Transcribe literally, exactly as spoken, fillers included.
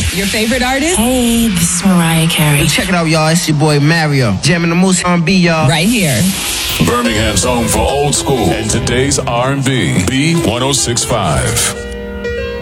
Your favorite artist? Hey, this is Mariah Carey. Hey, check it out, y'all. It's your boy Mario. Jamming the Moose R and B, y'all. Right here. Birmingham's home for old school and today's R and B. B one oh six point five.